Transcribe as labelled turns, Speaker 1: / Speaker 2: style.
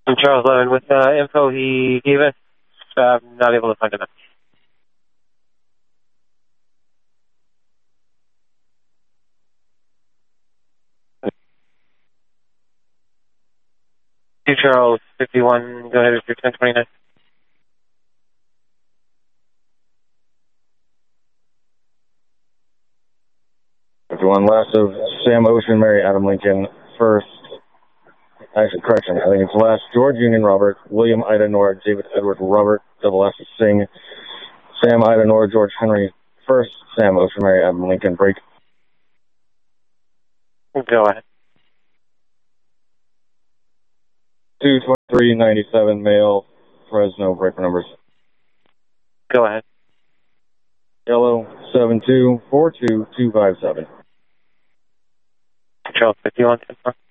Speaker 1: I'm Charles Levin with info he gave us. I'm not able to find enough. Charles 51, go ahead with your 1029.
Speaker 2: One last of Sam Ocean, Mary Adam Lincoln, first. Actually, correction. I think it's last. George Union Robert, William Ida Nora, David Edward Robert, double S Singh, Sam Ida Nora, George Henry, first. Sam Ocean, Mary Adam Lincoln, break.
Speaker 1: Go ahead.
Speaker 2: 22397 male, Fresno, breaker numbers.
Speaker 1: Go ahead.
Speaker 2: Yellow 7242257.
Speaker 1: Charles 51, 10